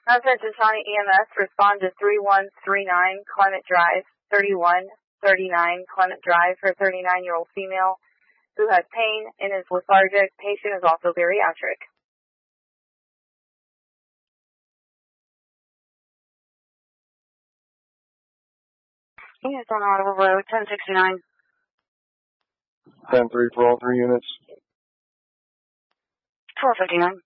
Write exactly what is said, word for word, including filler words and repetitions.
Resident County E M S, respond to three one three nine Clement Drive, thirty-one thirty-nine Clement Drive for a thirty-nine-year-old female who has pain and is lethargic. Patient is also bariatric. Units on Audible Road, ten sixty-nine. ten three for all three units. twelve fifty-nine.